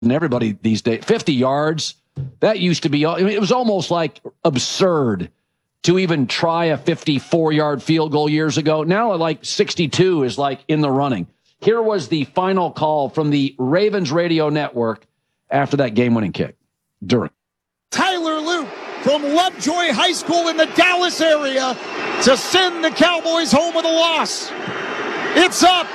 and everybody these days, 50 yards, that used to be, I mean, it was almost like absurd to even try a 54-yard field goal years ago. Now, like 62 is like in the running. Here was the final call from the Ravens radio network after that game-winning kick. During. Tyler Luke from Lovejoy High School in the Dallas area to send the Cowboys home with a loss. It's up.